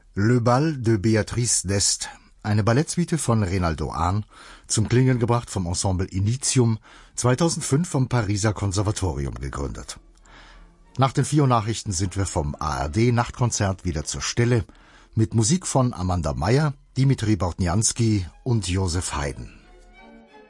Le Bal de Béatrice d'Este, eine Ballettsuite von Reynaldo Ahn, zum Klingen gebracht vom Ensemble Initium, 2005 vom Pariser Konservatorium gegründet. Nach den 4 Nachrichten sind wir vom ARD-Nachtkonzert wieder zur Stelle, mit Musik von Amanda Meyer, Dimitri Bortnianski und Josef Haydn.